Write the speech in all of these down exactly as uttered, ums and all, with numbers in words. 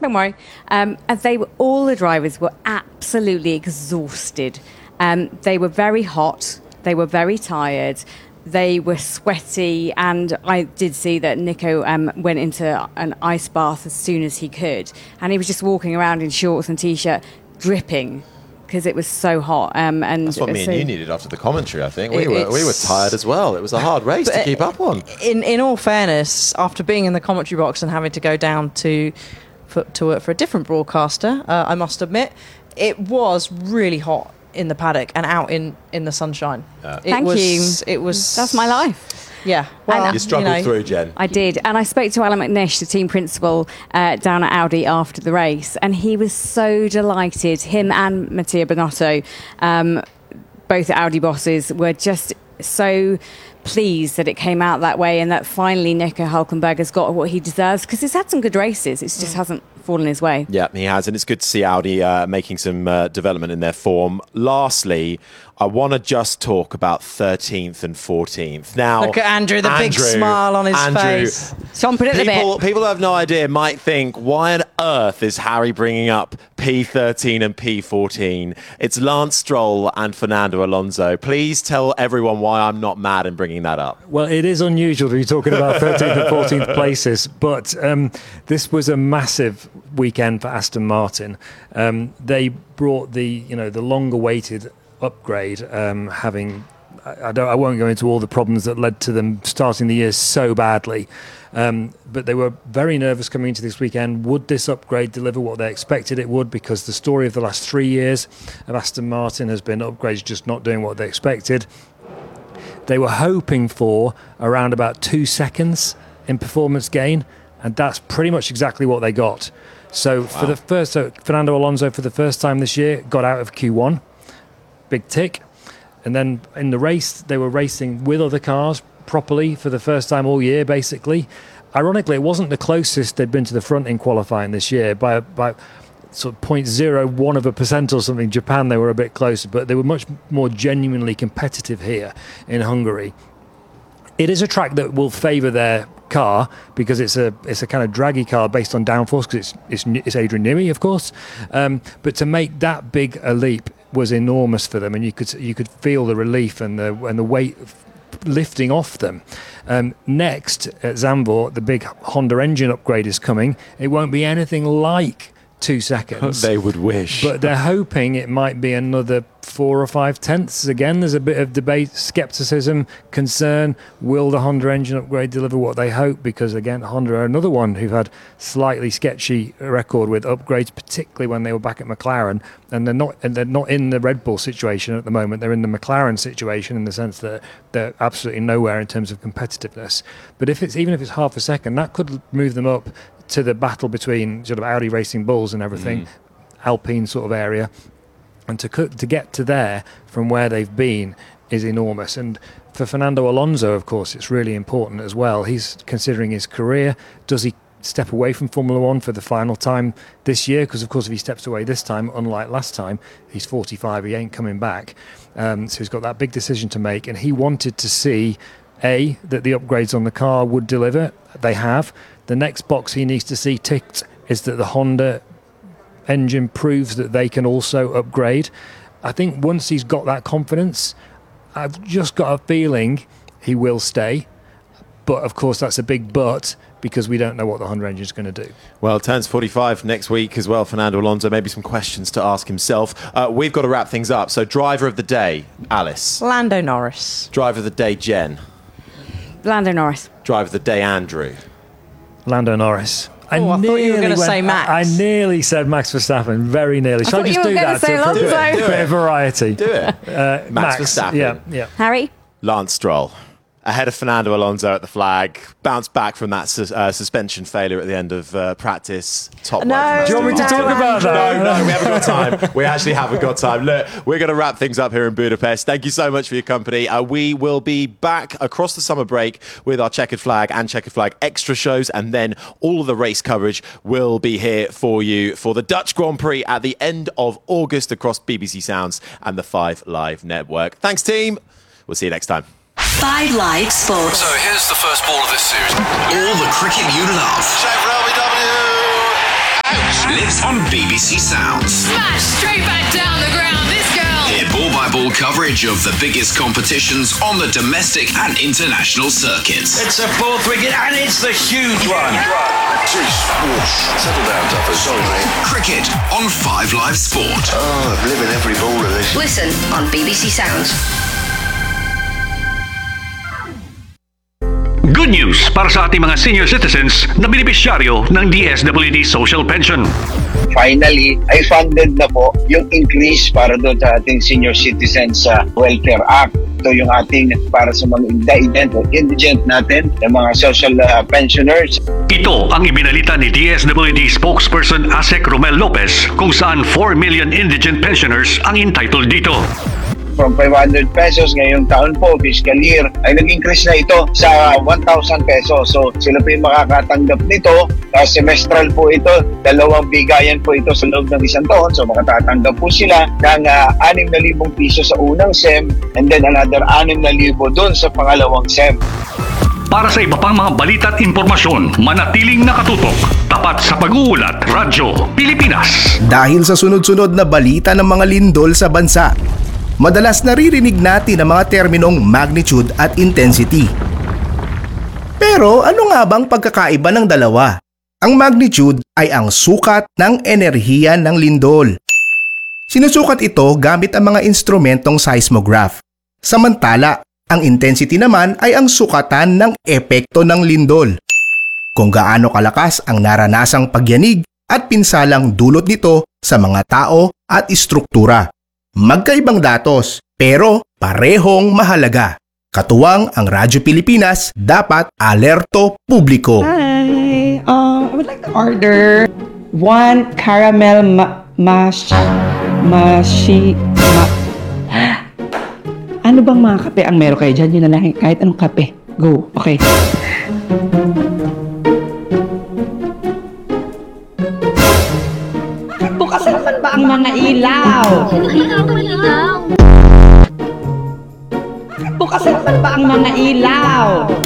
don't worry. Um, and they were, all the drivers were absolutely exhausted. Um, they were very hot. They were very tired. They were sweaty, and I did see that Nico um, went into an ice bath as soon as he could, and he was just walking around in shorts and t-shirt, dripping because it was so hot. Um, and that's what me so and you needed after the commentary. I think we were we were tired as well. It was a hard race to keep up on. In in all fairness, after being in the commentary box and having to go down to for, to work for a different broadcaster, uh, I must admit, it was really hot in the paddock and out in, in the sunshine. Yeah. It Thank was, you. It was. That's my life. Yeah. Well, And, You struggled you know, through, Jen. I did, and I spoke to Alan McNish, the team principal, uh, down at Audi after the race, and he was so delighted. Him and Mattia Binotto, um, both Audi bosses, were just so pleased that it came out that way and that finally Nico Hülkenberg has got what he deserves, because he's had some good races. It just mm. hasn't fallen his way. Yeah, he has, and it's good to see Audi uh, making some uh, development in their form. Lastly, I want to just talk about thirteenth and fourteenth. Now, look at Andrew, the Andrew, big smile on his Andrew, face. Sean, put it at the People, bit. people who have no idea might think, why on earth is Harry bringing up P thirteen and P fourteen? It's Lance Stroll and Fernando Alonso. Please tell everyone why I'm not mad in bringing that up. Well, it is unusual to be talking about thirteenth and fourteenth places, but um, this was a massive weekend for Aston Martin. Um, they brought the, you know, the long-awaited upgrade, um, having I, I don't I won't go into all the problems that led to them starting the year so badly, um, but they were very nervous coming into this weekend. Would this upgrade deliver what they expected it would? Because the story of the last three years of Aston Martin has been upgrades just not doing what they expected. They were hoping for around about two seconds in performance gain, and that's pretty much exactly what they got. So wow. for the first, so Fernando Alonso for the first time this year got out of Q one. Big tick. And then in the race, they were racing with other cars properly for the first time all year, basically. Ironically, it wasn't the closest they'd been to the front in qualifying this year. By by sort of zero point zero one of a percent or something, Japan, they were a bit closer, but they were much more genuinely competitive here in Hungary. It is a track that will favour their car because it's a it's a kind of draggy car based on downforce, because it's, it's it's Adrian Newey, of course. Um, but to make that big a leap was enormous for them, and you could you could feel the relief and the and the weight lifting off them. Um, next at Zandvoort, the big Honda engine upgrade is coming. It won't be anything like two seconds. They would wish. But they're hoping it might be another four or five tenths. Again, there's a bit of debate, scepticism, concern. Will the Honda engine upgrade deliver what they hope? Because again, Honda are another one who've had slightly sketchy record with upgrades, particularly when they were back at McLaren. And they're not and they're not in the Red Bull situation at the moment. They're in the McLaren situation in the sense that they're absolutely nowhere in terms of competitiveness. But if it's even if it's half a second, that could move them up to the battle between sort of Audi Racing Bulls and everything, mm. Alpine sort of area. And to to get to there from where they've been is enormous. And for Fernando Alonso, of course, it's really important as well. He's considering his career. Does he step away from Formula One for the final time this year? Because, of course, if he steps away this time, unlike last time, he's forty-five, he ain't coming back. Um, so he's got that big decision to make. And he wanted to see, A, that the upgrades on the car would deliver. They have. The next box he needs to see ticked is that the Honda engine proves that they can also upgrade. I think once he's got that confidence, I've just got a feeling he will stay. But of course, that's a big but, because we don't know what the Honda engine is going to do. Well, turns forty-five next week as well, Fernando Alonso. Maybe some questions to ask himself. Uh, we've got to wrap things up. So, driver of the day, Alice. Lando Norris. Driver of the day, Jen. Lando Norris. Driver of the day, Andrew. Lando Norris. I, oh, I thought you were going to say Max. I, I nearly said Max Verstappen, very nearly. Shall I, I just you do that say to, for a bit, bit of variety? Do it. Uh, Max, Max Verstappen. Yeah, yeah. Harry? Lance Stroll. Ahead of Fernando Alonso at the flag, bounced back from that su- uh, suspension failure at the end of uh, practice. Top no, work. Do you want me to talk about that? No, no, we haven't got time. We actually haven't got time. Look, we're going to wrap things up here in Budapest. Thank you so much for your company. Uh, we will be back across the summer break with our Checkered Flag and Checkered Flag extra shows, and then all of the race coverage will be here for you for the Dutch Grand Prix at the end of August across B B C Sounds and the Five Live Network. Thanks, team. We'll see you next time. Five Live Sports. So here's the first ball of this series. All the cricket you love. Shane for L B W. Out. on B B C Sounds. Smash straight back down the ground, this girl. Hear ball-by-ball coverage of the biggest competitions on the domestic and international circuits. It's a fourth wicket and it's the huge one. Settle down, Duffers. Sorry, mate. Cricket on Five Live Sport. Oh, I'm living every ball of this. Listen on B B C Sounds. Good news para sa ating mga senior citizens na benepisyaryo ng D S W D Social Pension. Finally, ay funded na po yung increase para doon sa ating Senior Citizens uh, Welfare Act. Ito yung ating para sa mga indigent o indigent natin, ng mga social uh, pensioners. Ito ang ibinalita ni D S W D spokesperson Asek Romel Lopez kung saan four million indigent pensioners ang entitled dito. From five hundred pesos ngayong taon po, fiscal year, ay nag-increase na ito sa one thousand pesos. So sila po yung makakatanggap nito. Uh, semestral po ito, dalawang bigayan po ito sa loob ng isang taon. So makatatanggap po sila ng uh, six thousand piso sa unang S E M and then another six thousand doon sa pangalawang S E M. Para sa iba pang mga balita at impormasyon, manatiling nakatutok. Tapat sa pag-uulat, Radyo Pilipinas. Dahil sa sunod-sunod na balita ng mga lindol sa bansa, madalas naririnig natin ang mga terminong magnitude at intensity. Pero ano nga bang pagkakaiba ng dalawa? Ang magnitude ay ang sukat ng enerhiya ng lindol. Sinusukat ito gamit ang mga instrumentong seismograph. Samantala, ang intensity naman ay ang sukatan ng epekto ng lindol. Kung gaano kalakas ang naranasang pagyanig at pinsalang dulot nito sa mga tao at istruktura. Magkaibang datos, pero parehong mahalaga. Katuwang ang Radyo Pilipinas, dapat alerto publiko. Hi, um, I would like to order one caramel ma mash mashi ma Ano bang mga kape ang meron kayo dyan? Yun na lang, kahit anong kape. Go, okay. Bukas naman ba ang mga ilaw? Bukas naman ba ang mga ilaw?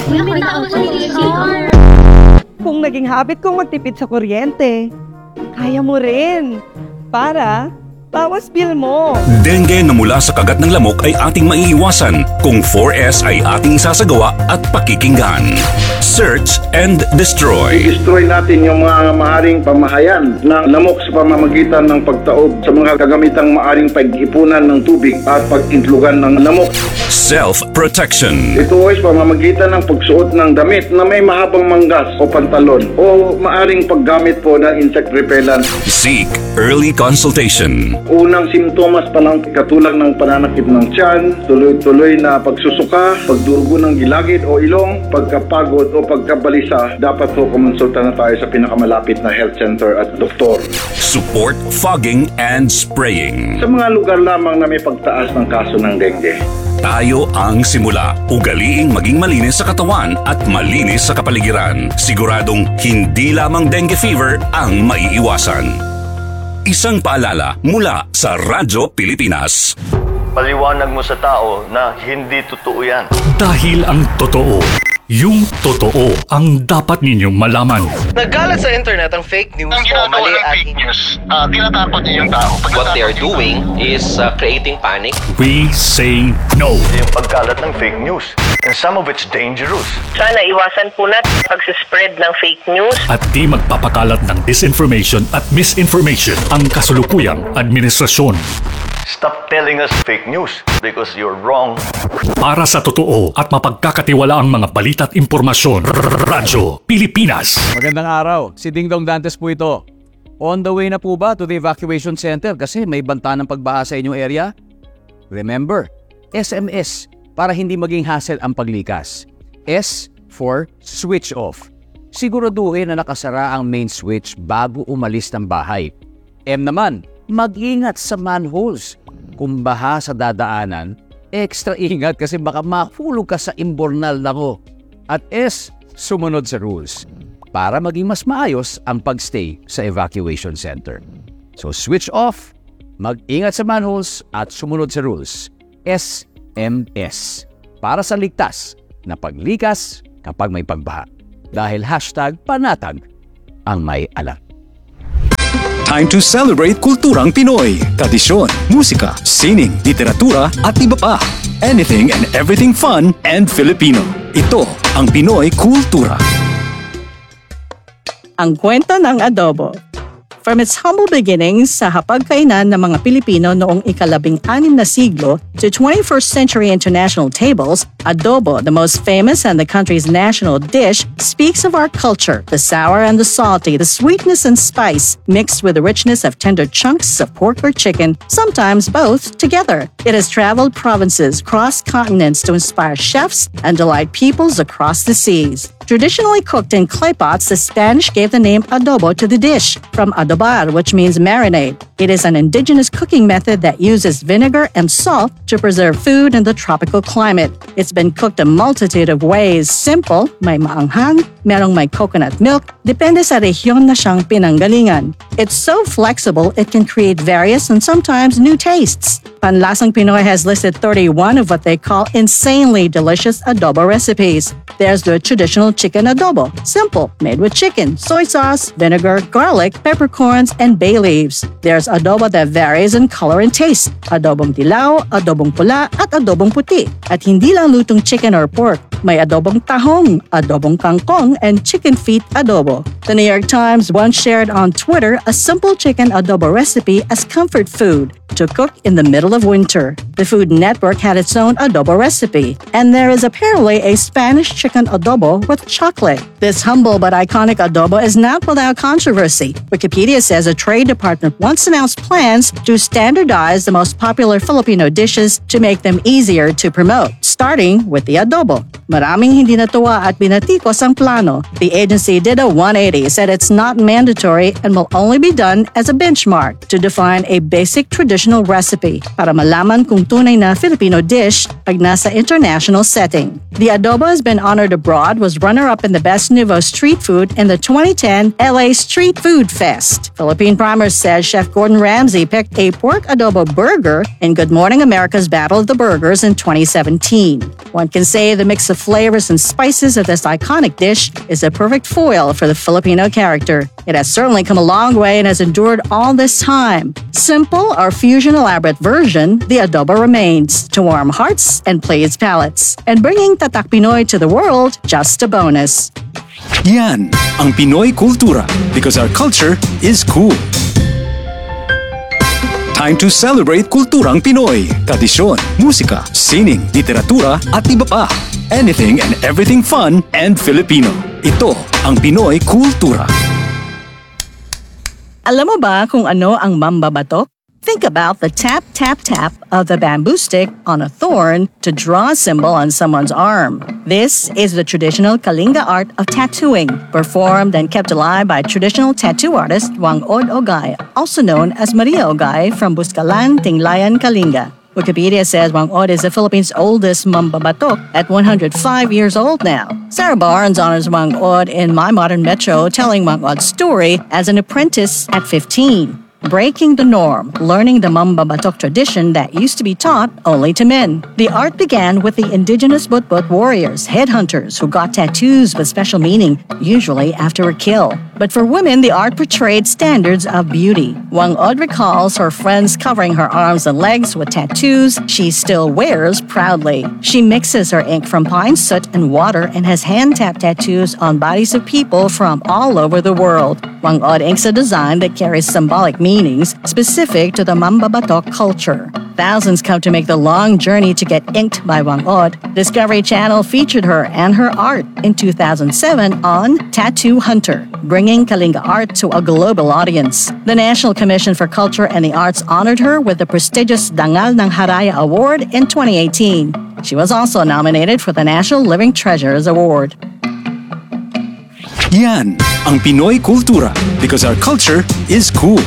Kung naging habit kong magtipid sa kuryente, kaya mo rin. Para bawas bill mo. Dengue na mula sa kagat ng lamok ay ating maiiwasan kung four S ay ating isasagawa at pakikinggan. Search and destroy. I-destroy natin yung mga maaring pamahayan ng lamok sa pamamagitan ng pagtaob sa mga kagamitang maaring pag-ipunan ng tubig at pag-intlugan ng lamok. Self-protection. Ito ay pamamagitan ng pagsuot ng damit na may mahabang manggas o pantalon o maaring paggamit po ng insect repellent. Seek early consultation. Unang simptomas pa lang katulad ng pananakit ng tiyan, tuloy-tuloy na pagsusuka, pagdurugo ng gilagid o ilong, pagkapagod o pagkabalisa, dapat po kumonsulta na tayo sa pinakamalapit na health center at doktor. Support fogging and spraying. Sa mga lugar lamang na may pagtaas ng kaso ng dengue. Tayo ang simula. Ugaliing maging malinis sa katawan at malinis sa kapaligiran. Siguradong hindi lamang dengue fever ang maiiwasan. Isang paalala mula sa Radyo Pilipinas. Paliwanag mo sa tao na hindi totoo yan. Dahil ang totoo, yung totoo ang dapat ninyong malaman. Nagkalat sa internet ang fake news ang o mali at fake news. Uh, tinatakot niyo yung tao. What they are doing is uh, creating panic. We say no. Yung pagkalat ng fake news. And some of it's dangerous. Sana iwasan po natin pag-spread ng fake news. At di magpapakalat ng disinformation at misinformation ang kasulukuyang administrasyon. Stop telling us fake news because you're wrong. Para sa totoo at mapagkakatiwalaang mga balita at impormasyon, Radyo Pilipinas. Magandang araw, si Dingdong Dantes po ito. On the way na po ba to the evacuation center kasi may banta ng pagbaha sa inyong area? Remember, S M S para hindi maging hassle ang paglikas. S for switch off. Siguraduhin na nakasara ang main switch bago umalis ng bahay. M naman, mag-ingat sa manholes. Kung baha sa dadaanan, extra ingat kasi baka mahulog ka sa imbornal na ko. At S, sumunod sa rules para maging mas maayos ang pagstay sa evacuation center. So switch off, mag-ingat sa manholes at sumunod sa rules. S M S para sa ligtas na paglikas kapag may pagbaha. Dahil hashtag panatag ang may alam. Time to celebrate kulturang Pinoy. Tradisyon, musika, sining, literatura at iba pa. Anything and everything fun and Filipino. Ito ang Pinoy Kultura. Ang kwento ng adobo. From its humble beginnings sa hapagkainan ng mga Pilipino noong ikalabing-anim na siglo to twenty-first century international tables, adobo, the most famous and the country's national dish, speaks of our culture, the sour and the salty, the sweetness and spice, mixed with the richness of tender chunks of pork or chicken, sometimes both together. It has traveled provinces, crossed continents to inspire chefs and delight peoples across the seas. Traditionally cooked in clay pots, the Spanish gave the name adobo to the dish, from adobar, which means marinade. It is an indigenous cooking method that uses vinegar and salt to preserve food in the tropical climate. It's been cooked a multitude of ways. Simple, may maanghang, merong may coconut milk, depende sa rehiyon na siyang pinanggalingan. It's so flexible, it can create various and sometimes new tastes. Panlasang Pinoy has listed thirty-one of what they call insanely delicious adobo recipes. There's the traditional chicken adobo, simple, made with chicken, soy sauce, vinegar, garlic, peppercorns, and bay leaves. There's adobo that varies in color and taste, adobong dilaw, adobong pula, at adobong puti. At hindi lang lutong chicken or pork, may adobong tahong, adobong kangkong, and chicken feet adobo. The New York Times once shared on Twitter a simple chicken adobo recipe as comfort food to cook in the middle of winter. The Food Network had its own adobo recipe, and there is apparently a Spanish chicken adobo with chocolate. This humble but iconic adobo is not without controversy. Wikipedia says a trade department once announced plans to standardize the most popular Filipino dishes to make them easier to promote, starting with the adobo. Maraming hindi natuwa at binatikos ang plano. The agency did a one eighty, said it's not mandatory and will only be done as a benchmark to define a basic traditional recipe para malaman kung tunay na Filipino dish pag nasa international setting. The adobo has been honored abroad, was runner-up in the Best Nouveau Street Food in the twenty ten L A Street Food Fest. Philippine Primers says Chef Gordon Ramsay picked a pork adobo burger in Good Morning America's Battle of the Burgers in twenty seventeen. One can say the mix of flavors and spices of this iconic dish is a perfect foil for the Filipino character. It has certainly come a long way and has endured all this time. Simple or fusion elaborate version, the adobo remains to warm hearts and please palates. And bringing Tatak Pinoy to the world, just a bonus. Yan ang Pinoy Kultura, because our culture is cool. Time to celebrate kulturang Pinoy. Tradisyon, musika, sining, literatura at iba pa. Anything and everything fun and Filipino. Ito ang Pinoy Kultura. Alam mo ba kung ano ang mambabatok? Think about the tap, tap, tap of the bamboo stick on a thorn to draw a symbol on someone's arm. This is the traditional Kalinga art of tattooing, performed and kept alive by traditional tattoo artist Wang-od Ogay, also known as Maria Ogay from Buscalan, Tinglayan, Kalinga. Wikipedia says Wang-od is the Philippines' oldest mambabatok at one hundred five years old now. Sarah Barnes honors Wang-od in My Modern Metro, telling Wang-od's story as an apprentice at fifteen. Breaking the norm, learning the mambabatok tradition that used to be taught only to men. The art began with the indigenous Butbut warriors, headhunters, who got tattoos with special meaning, usually after a kill. But for women, the art portrayed standards of beauty. Wang-od recalls her friends covering her arms and legs with tattoos she still wears proudly. She mixes her ink from pine soot and water and has hand-tapped tattoos on bodies of people from all over the world. Wang-od inks a design that carries symbolic meanings specific to the mambabatok culture. Thousands come to make the long journey to get inked by Wang-od. Discovery Channel featured her and her art in two thousand seven on Tattoo Hunter, bringing Kalinga art to a global audience. The National Commission for Culture and the Arts honored her with the prestigious Dangal ng Haraya Award in twenty eighteen. She was also nominated for the National Living Treasures Award. Yan ang Pinoy Kultura, because our culture is cool.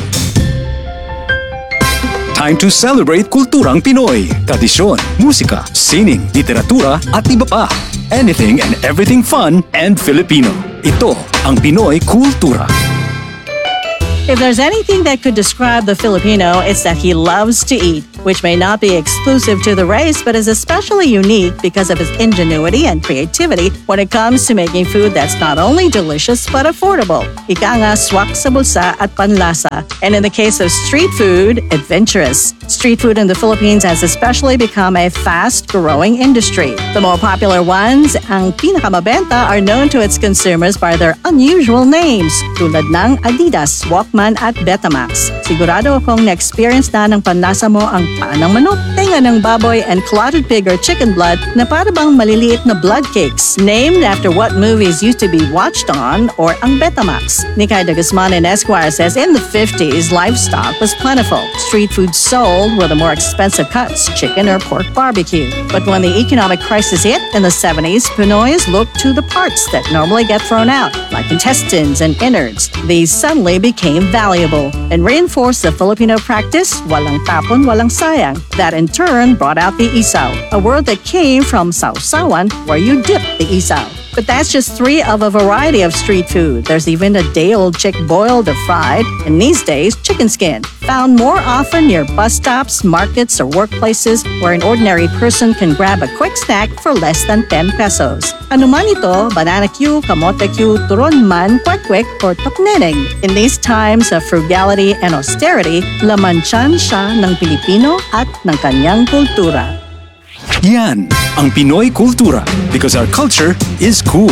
Time to celebrate kulturang Pinoy. Tradisyon, musika, sining, literatura at iba pa. Anything and everything fun and Filipino. Ito ang Pinoy Kultura. If there's anything that could describe the Filipino, it's that he loves to eat. which may not be exclusive to the race but is especially unique because of its ingenuity and creativity when it comes to making food that's not only delicious but affordable. Ika nga, swak sa bulsa at panlasa. And in the case of street food, adventurous. Street food in the Philippines has especially become a fast-growing industry. The more popular ones, ang pinakamabenta, are known to its consumers by their unusual names, tulad ng Adidas, Walkman at Betamax. Sigurado akong na-experience na ng panlasa mo ang paa ng manok, tenga ng baboy, and clotted pig or chicken blood na para bang maliliit na blood cakes, named after what movies used to be watched on, or ang Betamax. Nikay de Guzman in Esquire says in the fifties, livestock was plentiful. Street food sold were the more expensive cuts, chicken or pork barbecue. But when the economic crisis hit in the seventies, Pinoys looked to the parts that normally get thrown out, like intestines and innards. These suddenly became valuable and reinforced the Filipino practice, walang tapon, walang sayang. That in turn brought out the isaw, a word that came from sausawan, where you dip the isaw. But that's just three of a variety of street food. There's even a day-old chick boiled or fried, and these days, chicken skin, found more often near bus stops, markets, or workplaces where an ordinary person can grab a quick snack for less than ten pesos. Ano man ito, banana Q, kamote Q, turon man, kwek-kwek, or tokneneng. In these times of frugality and austerity, laman tiyan siya ng Pilipino at ng kanyang kultura. Yan ang Pinoy kultura because our culture is cool.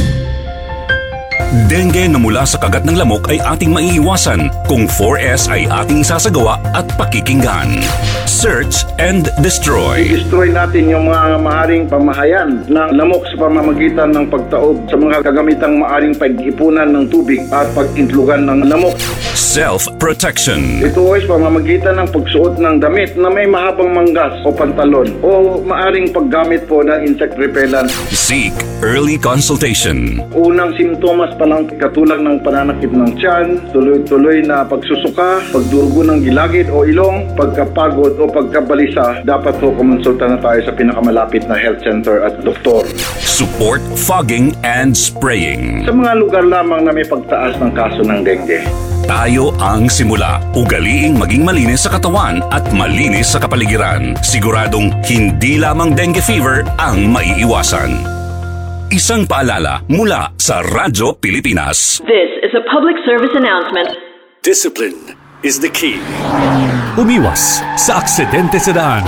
Dengue na mula sa kagat ng lamok ay ating maiiwasan kung four S ay ating isasagawa at pakikinggan. Search and destroy. I-destroy natin yung mga maaaring pamahayan ng lamok sa pamamagitan ng pagtaob sa mga kagamitang maaaring pag-ipunan ng tubig at pag-intlugan ng lamok. Self-protection. Ito ay pamamagitan ng pagsuot ng damit na may mahabang manggas o pantalon o maaaring paggamit po ng insect repellent. Seek early consultation. Unang simptomas pa lang katulad ng pananakit ng tiyan, tuloy-tuloy na pagsusuka, pagdurugo ng gilagid o ilong, pagkapagod o pagkabalisa, dapat po kumonsulta na tayo sa pinakamalapit na health center at doktor. Support fogging and spraying. Sa mga lugar lamang na may pagtaas ng kaso ng dengue. Tayo ang simula. Ugaliing maging malinis sa katawan at malinis sa kapaligiran. Siguradong hindi lamang dengue fever ang maiiwasan. Isang paalala mula sa Radyo Pilipinas. This is a public service announcement. Discipline is the key. Umiwas sa aksidente sa daan.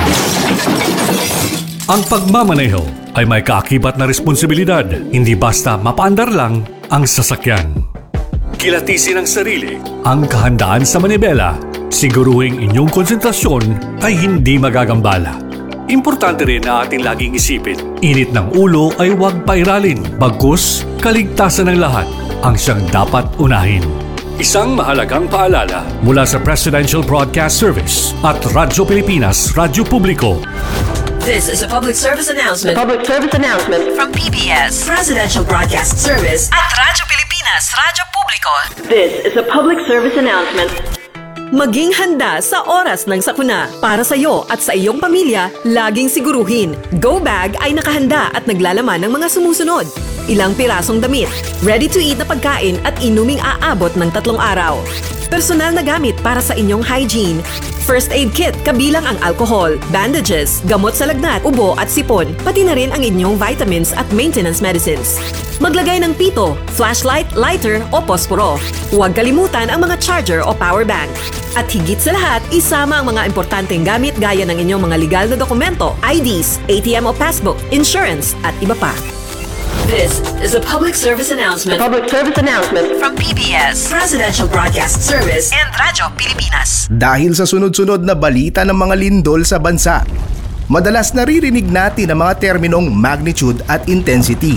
Ang pagmamaneho ay may kaakibat na responsibilidad. Hindi basta mapaandar lang ang sasakyan. Kilatisin ang sarili, ang kahandaan sa manibela. Siguruhing inyong konsentrasyon ay hindi magagambala. Importante rin na ating laging isipin, init ng ulo ay huwag pairalin. Bagkus, kaligtasan ng lahat ang siyang dapat unahin. Isang mahalagang paalala mula sa Presidential Broadcast Service at Radyo Pilipinas, Radyo Publiko. This is a public service announcement. Public service announcement From P B S, Presidential Broadcast Service at Radyo Pilipinas, Radyo Publiko. This is a public service announcement. Maging handa sa oras ng sakuna. Para sa iyo at sa iyong pamilya, laging siguruhin. Go Bag ay nakahanda at naglalaman ng mga sumusunod. Ilang pirasong damit, ready-to-eat na pagkain at inuming aabot ng tatlong araw. Personal na gamit para sa inyong hygiene. First aid kit kabilang ang alcohol, bandages, gamot sa lagnat, ubo at sipon, pati na rin ang inyong vitamins at maintenance medicines. Maglagay ng pito, flashlight, lighter o posporo. Huwag kalimutan ang mga charger o power bank. At higit sa lahat, isama ang mga importanteng gamit gaya ng inyong mga legal na dokumento, I Ds, A T M o passbook, insurance at iba pa. This is a public service announcement. Public service announcement From P B S, Presidential Broadcast Service and Radyo Pilipinas. Dahil sa sunod-sunod na balita ng mga lindol sa bansa, madalas naririnig natin ang mga terminong magnitude at intensity.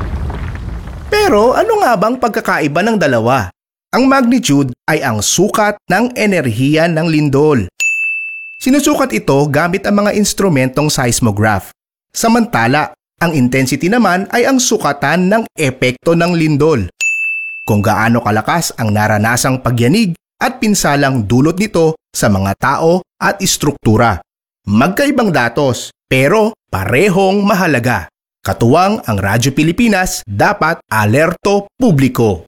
Pero ano nga bang pagkakaiba ng dalawa? Ang magnitude ay ang sukat ng enerhiya ng lindol. Sinusukat ito gamit ang mga instrumentong seismograph. Samantala, ang intensity naman ay ang sukatan ng epekto ng lindol. Kung gaano kalakas ang naranasang pagyanig at pinsalang dulot nito sa mga tao at istruktura. Magkaibang datos, pero parehong mahalaga. Katuwang ang Radyo Pilipinas, dapat alerto publiko.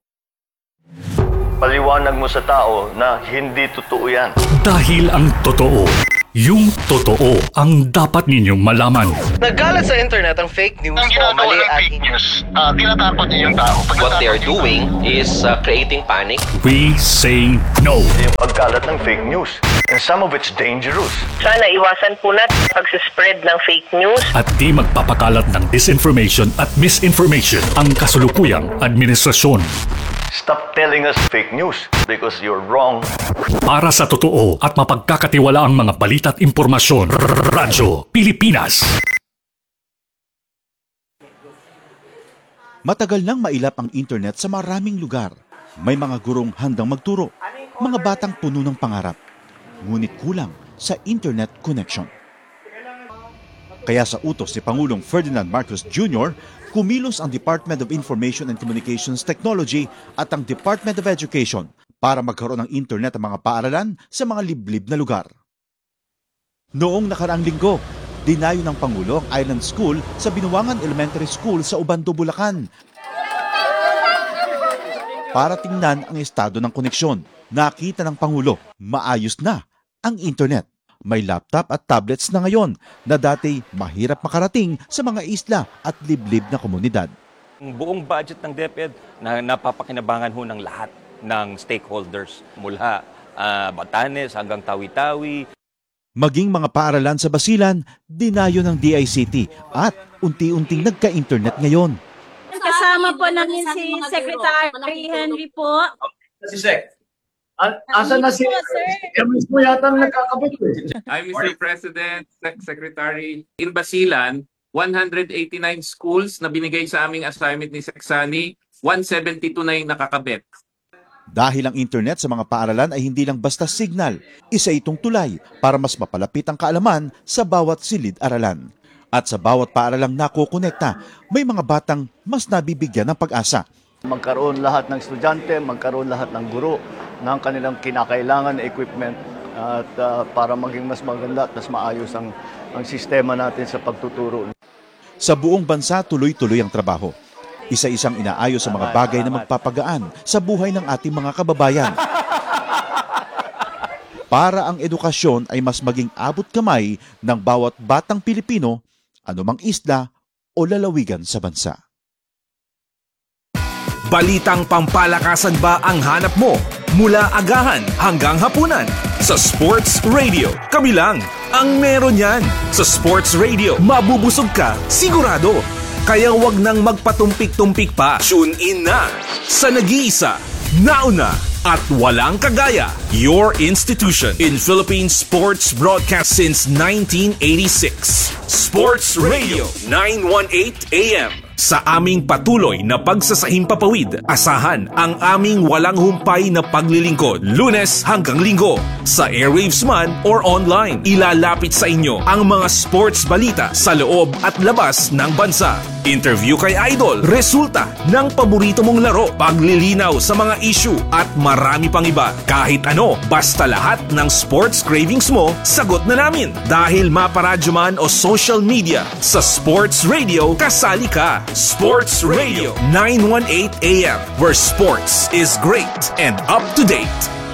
Paliwanag mo sa tao na hindi totoo yan. Dahil ang totoo, Yung totoo ang dapat ninyong malaman. Nagkalat sa internet ang fake news Ang o ginagawa mali ng at fake news, uh, tinatakot niyo yung tao. Pag what they are doing is uh, creating panic. We say no. Yung pagkalat ng fake news. And some of it's dangerous. Sana iwasan po natin pag-spread ng fake news. At di magpapakalat ng disinformation at misinformation ang kasulukuyang administrasyon. Stop telling us fake news because you're wrong. Para sa totoo at mapagkakatiwalaang mga balita at impormasyon, Radyo Pilipinas. Matagal nang mailap ang internet sa maraming lugar. May mga gurong handang magturo, mga batang puno ng pangarap. Ngunit kulang sa internet connection. Kaya sa utos si Pangulong Ferdinand Marcos Junior, kumilos ang Department of Information and Communications Technology at ang Department of Education para magkaroon ng internet ang mga paaralan sa mga liblib na lugar. Noong nakaraang linggo, dinayo ng Pangulo ang Island School sa Binuangan Elementary School sa Ubando, Bulacan para tingnan ang estado ng koneksyon. Nakita ng Pangulo, maayos na ang internet. May laptop at tablets na ngayon na dati mahirap makarating sa mga isla at liblib na komunidad. Ang buong budget ng DepEd na napapakinabangan ho ng lahat ng stakeholders mula uh, Batanes hanggang Tawi-Tawi. Maging mga paaralan sa Basilan, dinayo ng D I C T at unti-unting nagka-internet ngayon. Kasama po namin si Secretary Henry po. Si Sec. Asan na si Emis mo yata nagkakabit eh. I'm Mister President, Sec Secretary. In Basilan, one hundred eighty-nine schools na binigay sa aming assignment ni Seksani, one seventy-two na yung nakakabit. Dahil ang internet sa mga paaralan ay hindi lang basta signal, isa itong tulay para mas mapalapit ang kaalaman sa bawat silid-aralan. At sa bawat paaralang nakukonekta, may mga batang mas nabibigyan ng pag-asa. Magkaroon lahat ng estudyante, magkaroon lahat ng guro ng kanilang kinakailangan na equipment at uh, para maging mas maganda at mas maayos ang, ang sistema natin sa pagtuturo. Sa buong bansa, tuloy-tuloy ang trabaho. Isa-isang inaayos sa mga bagay na magpapagaan sa buhay ng ating mga kababayan. Para ang edukasyon ay mas maging abot kamay ng bawat batang Pilipino, anumang isla o lalawigan sa bansa. Balitang pampalakasan ba ang hanap mo? Mula agahan hanggang hapunan. Sa Sports Radio, kami lang ang meron yan. Sa Sports Radio, mabubusog ka, sigurado. Kaya wag nang magpatumpik-tumpik pa. Tune in na sa nag-iisa, nauna at walang kagaya. Your institution in Philippine sports broadcast since nineteen eighty-six. Sports Radio nine eighteen A M. Sa aming patuloy na pagsasahimpapawid, asahan ang aming walang humpay na paglilingkod, Lunes hanggang Linggo. Sa airwaves man or online, ilalapit sa inyo ang mga sports balita sa loob at labas ng bansa. Interview kay Idol, resulta ng paborito mong laro, paglilinaw sa mga issue at marami pang iba. Kahit ano, basta lahat ng sports cravings mo, sagot na namin. Dahil maparadyo man o social media, sa Sports Radio, kasali ka. Sports Radio nine eighteen A M, where sports is great and up to date.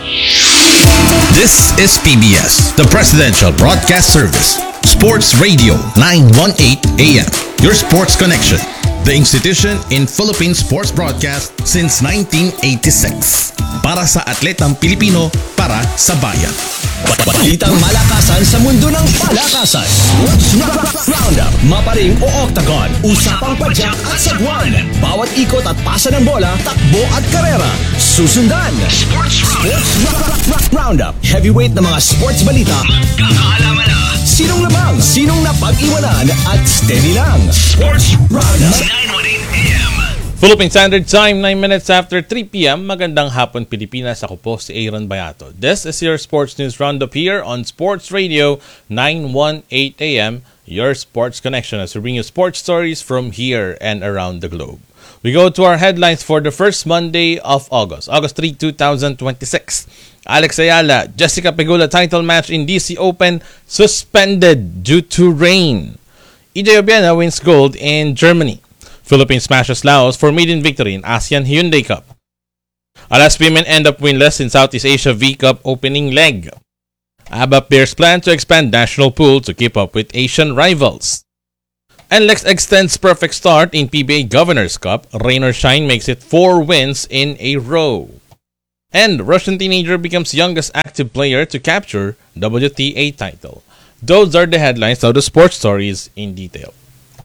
This is P B S, the Presidential Broadcast Service. Sports Radio nine eighteen A M, your sports connection. The institution in Philippine sports broadcast since nineteen eighty-six. Para sa atletang Pilipino, para sa bayan. Balitang malakasan sa mundo ng palakasan. Sports Roundup, maparing o octagon, usapang padyak at sagwan. Bawat ikot at pasa ng bola, takbo at karera. Susundan. Sports Roundup, heavyweight na mga sports balita. Magkakaalaman na. Sinong lamang, sinong napag-iwanan at steady lang. Sports Roundup. nine eighteen A M. Philippine Standard Time, nine minutes after three p m Magandang hapon Pilipinas. Ako po si Aaron Bayato. This is your Sports News Roundup here on Sports Radio nine eighteen A M, your sports connection as we bring you sports stories from here and around the globe. We go to our headlines for the first Monday of August, August third, twenty twenty-six. Alex Ayala, Jessica Pegula title match in D C Open suspended due to rain. E J Obiena wins gold in Germany. Philippines smashes Laos for maiden victory in ASEAN Hyundai Cup. Alas women end up winless in Southeast Asia V Cup opening leg. ABAP bears plan to expand national pool to keep up with Asian rivals. And Lex extends perfect start in P B A Governor's Cup. Rain or shine makes it four wins in a row. And Russian teenager becomes youngest active player to capture W T A title. Those are the headlines of the sports stories in detail.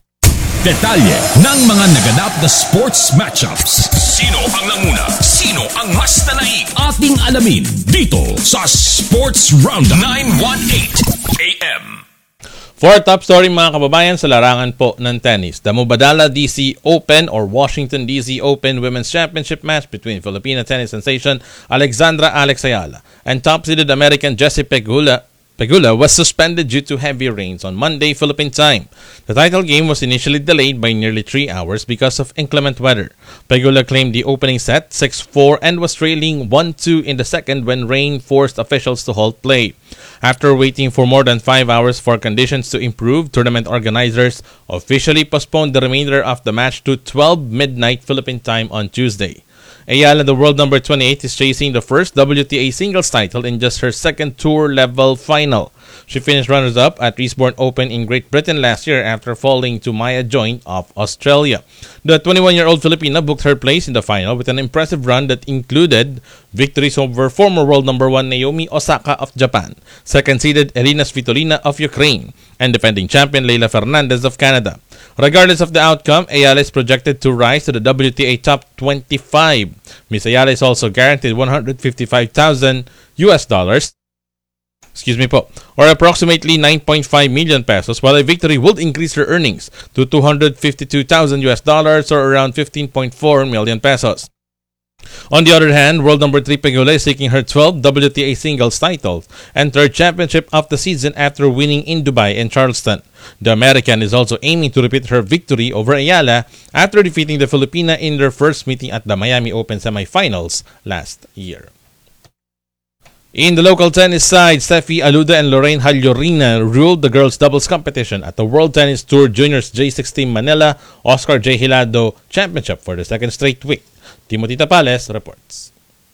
Detalye ng mga naganap na sports matchups. Sino ang nanguna? Sino ang mas nanaig? Ating alamin dito sa Sports Roundup nine eighteen A M. For our top story mga kababayan sa larangan po ng tennis, the Mubadala D C Open or Washington D C Open Women's Championship match between Filipina tennis sensation Alexandra Alex Ayala and top-seeded American Jessie Pegula Pegula was suspended due to heavy rains on Monday Philippine time. The title game was initially delayed by nearly three hours because of inclement weather. Pegula claimed the opening set six four and was trailing one two in the second when rain forced officials to halt play. After waiting for more than five hours for conditions to improve, tournament organizers officially postponed the remainder of the match to twelve midnight Philippine time on Tuesday. Ayala, the world number twenty-eight, is chasing the first W T A singles title in just her second tour-level final. She finished runners-up at Eastbourne Open in Great Britain last year after falling to Maya Joint of Australia. The twenty-one-year-old Filipina booked her place in the final with an impressive run that included victories over former world number one Naomi Osaka of Japan, second-seeded Irina Svitolina of Ukraine, and defending champion Leila Fernandez of Canada. Regardless of the outcome, Ayala is projected to rise to the W T A top twenty-five. Miss Ayala is also guaranteed one hundred fifty-five thousand U S dollars, excuse me po, or approximately nine point five million pesos, while a victory would increase her earnings to two hundred fifty-two thousand U S dollars or around fifteen point four million pesos. On the other hand, world number three Pegula is seeking her twelfth W T A singles titles and third championship of the season after winning in Dubai and Charleston. The American is also aiming to repeat her victory over Ayala after defeating the Filipina in their first meeting at the Miami Open semifinals last year. In the local tennis side, Steffi Aluda and Lorraine Hallorina ruled the girls' doubles competition at the World Tennis Tour Juniors J sixteen Manila Oscar J. Hilado Championship for the second straight week. Timothy Tapales reports.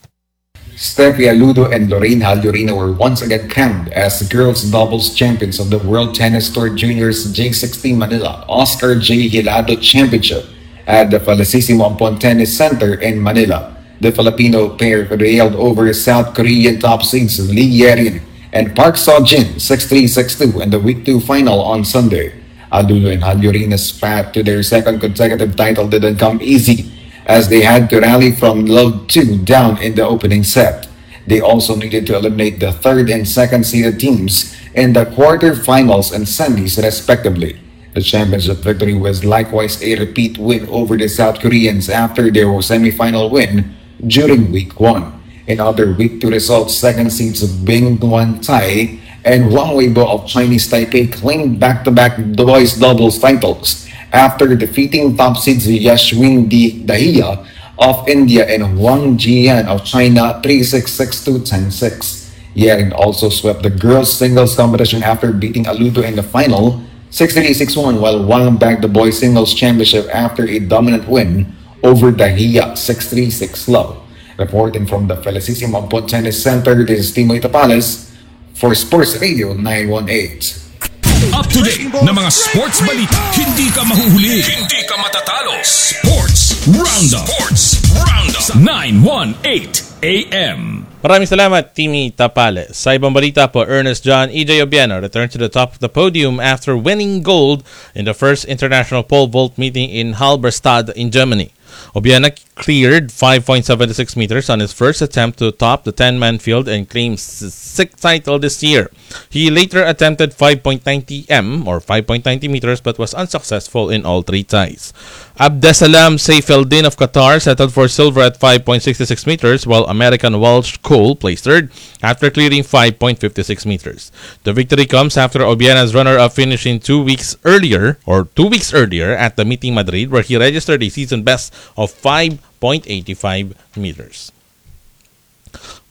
Steffi Aludo and Lorraine Hallorina were once again crowned as girls doubles champions of the World Tennis Tour Juniors J sixteen Manila Oscar J. Hilado Championship at the Felicissimo Ampon Tennis Center in Manila. The Filipino pair prevailed over South Korean top seeds Lee Yerin and Park Seo-jin six three six two in the week two final on Sunday. Aludo and Hallorina's path to their second consecutive title didn't come easy, as they had to rally from love two down in the opening set. They also needed to eliminate the third and second seeded teams in the quarterfinals and semis respectively. The championship victory was likewise a repeat win over the South Koreans after their semifinal win during week one. In other week two results, second seeds Bing Duan Tai and Wang Weibo of Chinese Taipei claimed back-to-back boys doubles titles after defeating top seeds Yashwin Di Dahiya of India and Wang Jian of China three six six two ten six. Yerin also swept the girls singles competition after beating Aludo in the final six three six one, while Wang bagged the boys singles championship after a dominant win over Dahiya six three six low. Reporting from the Felicissimo Ampon Tennis Center, this is Timoy Tapales for Sports Radio nine eighteen. Up to date na mga sports balita. Hindi ka mahuhuli. Hindi ka matatalo. Sports Roundup. Sports Roundup. nine eighteen A M. Maraming salamat, Timmy Tapales. Sa ibang balita po, Ernest John E J Obieno returned to the top of the podium after winning gold in the first international pole vault meeting in Halberstadt in Germany. Obieno cleared five point seven six meters on his first attempt to top the ten-man field and claimed sixth title this year. He later attempted five point nine meters or five point nine meters but was unsuccessful in all three ties. Abdesalam Seyfeldin of Qatar settled for silver at five point six six meters, while American Walsh Cole placed third after clearing five point five six meters. The victory comes after Obieno's runner-up finishing two weeks earlier or two weeks earlier at the meeting Madrid, where he registered a season best of five point eight five meters.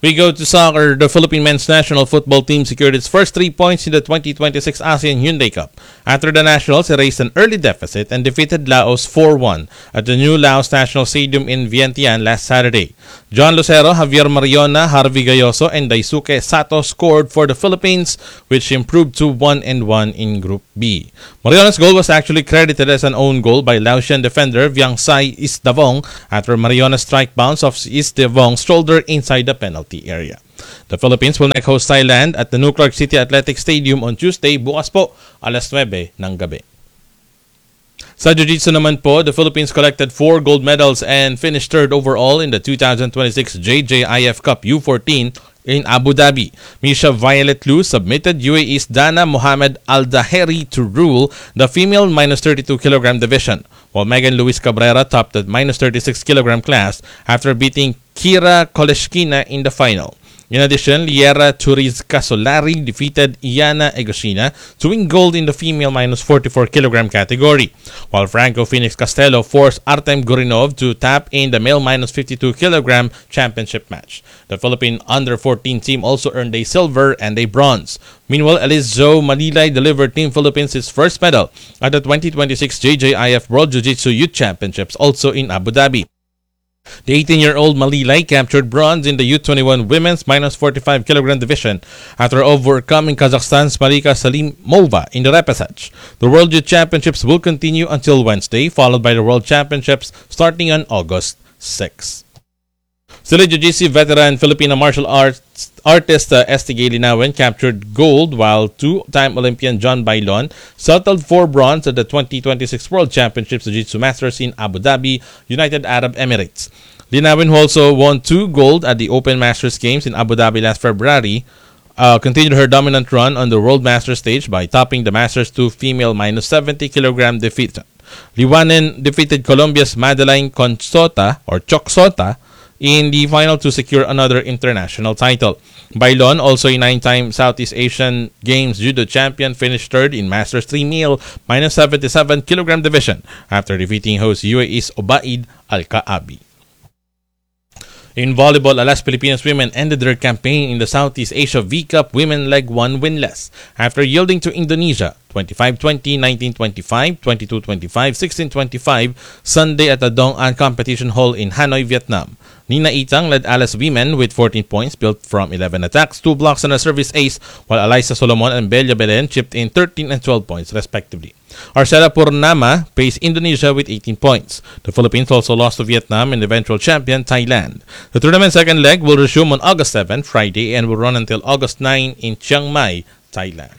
We go to soccer. The Philippine men's national football team secured its first three points in the twenty twenty-six ASEAN Hyundai Cup. After the Nationals erased an early deficit and defeated Laos four one at the new Laos National Stadium in Vientiane last Saturday. John Lucero, Javier Mariona, Harvey Gayoso, and Daisuke Sato scored for the Philippines, which improved to one and one in Group B. Mariona's goal was actually credited as an own goal by Laotian defender Viangsai Isdavong after Mariona's strike bounce off Isdavong's shoulder inside the penalty area. The Philippines will next host Thailand at the New Clark City Athletic Stadium on Tuesday, bukas po, alas nuwebe ng gabi. Sa Jiu-Jitsu naman po, the Philippines collected four gold medals and finished third overall in the two thousand twenty-six J J I F Cup U fourteen in Abu Dhabi. Misha Violet Liu submitted U A E's Dana Mohamed Al-Daheri to rule the female minus thirty-two kilogram division, while Megan Luis Cabrera topped the minus thirty-six kilogram class after beating Kira Koleshkina in the final. In addition, Liera Turiz Casolari defeated Iana Egoshina to win gold in the female minus forty-four kilogram category, while Franco Phoenix Castello forced Artem Gurinov to tap in the male minus fifty-two kilogram championship match. The Philippine under fourteen team also earned a silver and a bronze. Meanwhile, Elise Zhou Malilay delivered Team Philippines its first medal at the twenty twenty-six J J I F World Jiu-Jitsu Youth Championships, also in Abu Dhabi. The eighteen-year-old Malilay captured bronze in the U twenty-one women's minus forty-five kilogram division after overcoming Kazakhstan's Marika Salimova in the repechage. The World Youth Championships will continue until Wednesday, followed by the World Championships starting on August sixth. Sila Jiu-Jitsu veteran Filipino martial arts artist uh, Estigay Linawen captured gold, while two-time Olympian John Bailon settled for bronze at the twenty twenty-six World Championships Jiu-Jitsu Masters in Abu Dhabi, United Arab Emirates. Linawen, who also won two gold at the Open Masters Games in Abu Dhabi last February, uh, continued her dominant run on the World Masters stage by topping the Masters two female minus seventy kilogram defeat. Liwanen defeated Colombia's Madeline Consota or Chocsota in the final to secure another international title. Bailon, also a nine-time Southeast Asian Games judo champion, finished third in Masters three male minus seventy-seven kilogram division after defeating host U A E's Obaid Al-Kaabi. In volleyball, Alas Pilipinas women ended their campaign in the Southeast Asia V-Cup Women Leg one winless after yielding to Indonesia twenty-five twenty, nineteen twenty-five, twenty-two twenty-five, sixteen twenty-five Sunday at the Dong An Competition Hall in Hanoi, Vietnam. Nina Itang led Alas women with fourteen points built from eleven attacks, two blocks and a service ace, while Alyssa Solomon and Belia Belen chipped in thirteen and twelve points respectively. Arcela Purnama paced Indonesia with eighteen points. The Philippines also lost to Vietnam and eventual champion Thailand. The tournament's second leg will resume on August seventh, Friday, and will run until August ninth in Chiang Mai, Thailand.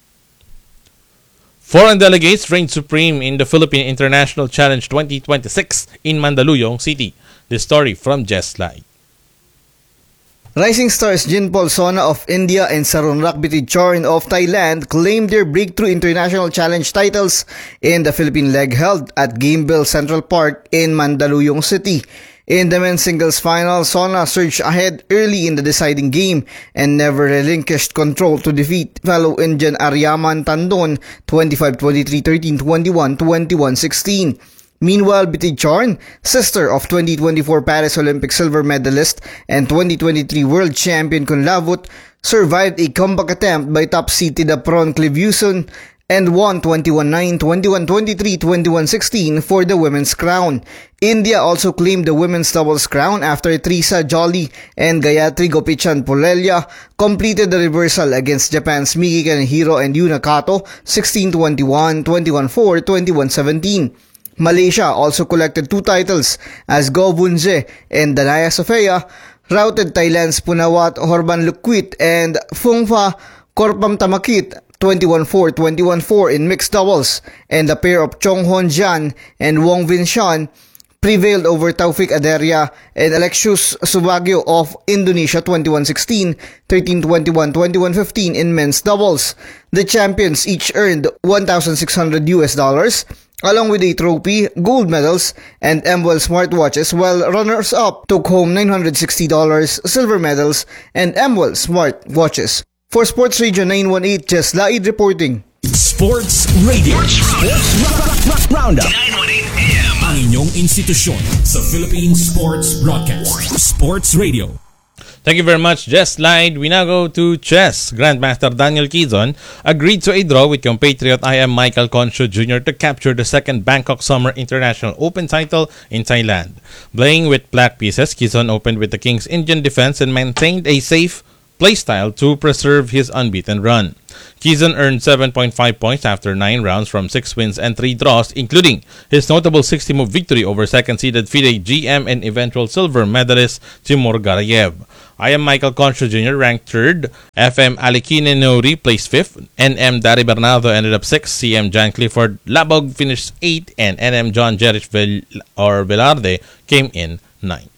Foreign delegates reigned supreme in the Philippine International Challenge twenty twenty-six in Mandaluyong City. This story from Jess Lai. Rising stars Jinpol Sona of India and Sarunrak Buttigieg of Thailand claimed their breakthrough international challenge titles in the Philippine leg held at Gameville Central Park in Mandaluyong City. In the men's singles final, Sona surged ahead early in the deciding game and never relinquished control to defeat fellow Indian Aryaman Tandon twenty-five twenty-three, thirteen twenty-one, twenty-one sixteen. Meanwhile, Buttigieg, sister of twenty twenty-four Paris Olympic silver medalist and twenty twenty-three world champion Kunlavut, survived a comeback attempt by top-seeded Apron Clevuson and won twenty-one nine, twenty-one twenty-three, twenty-one sixteen for the women's crown. India also claimed the women's doubles crown after Teresa Jolly and Gayatri Gopichan Polelia completed the reversal against Japan's Miki Kanehiro and Yuna Kato sixteen twenty-one, twenty-one four, twenty-one seventeen. Malaysia also collected two titles as Go Bunje and Danaya Sofia routed Thailand's Punawat Horban Lukwit and Phongpha Korpam Tamakit twenty-one four, twenty-one four in mixed doubles, and the pair of Chong Hon Jan and Wong Vin Shan prevailed over Taufik Aderia and Alexius Subagio of Indonesia twenty-one sixteen, thirteen twenty-one, twenty-one fifteen in men's doubles. The champions each earned one thousand six hundred U S dollars along with a trophy, gold medals, and M W L smartwatches, while runners-up took home nine hundred sixty dollars, silver medals, and M W L smartwatches. For Sports Radio nine one eight, Jess Laid reporting. Sports Radio. Sports Roundup. nine one eight A M. Ang inyong institusyon sa Philippine Sports Broadcast. Sports Radio. Thank you very much, Jess Lied. We now go to chess. Grandmaster Daniel Quizon agreed to a draw with compatriot I M Michael Concho Junior to capture the second Bangkok Summer International Open title in Thailand. Playing with black pieces, Quizon opened with the King's Indian defense and maintained a safe playstyle to preserve his unbeaten run. Quizon earned seven point five points after nine rounds from six wins and three draws, including his notable sixty-move victory over second-seeded FIDE G M and eventual silver medalist Timur Garayev. I M Michael Concho Junior ranked third, F M Alikine Nori placed fifth, N M Dari Bernardo ended up sixth, C M John Clifford Labog finished eighth, and N M John Jerich Vel- or Velarde came in ninth.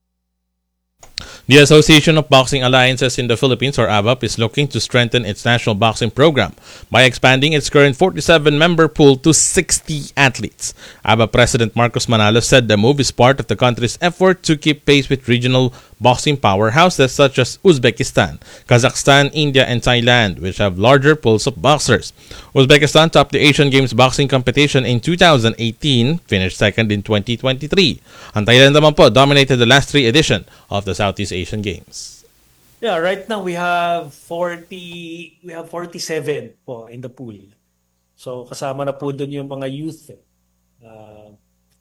The Association of Boxing Alliances in the Philippines, or A B A P, is looking to strengthen its national boxing program by expanding its current forty-seven member pool to sixty athletes. A B A P President Marcos Manalo said the move is part of the country's effort to keep pace with regional boxing powerhouses such as Uzbekistan, Kazakhstan, India, and Thailand, which have larger pools of boxers. Uzbekistan topped the Asian Games boxing competition in two thousand eighteen, finished second in twenty twenty-three. Ang Thailand naman po dominated the last three edition of the Southeast Asian Games. Yeah, right now we have forty, we have forty-seven po in the pool. So kasama na po doon yung mga youth. Eh. Uh,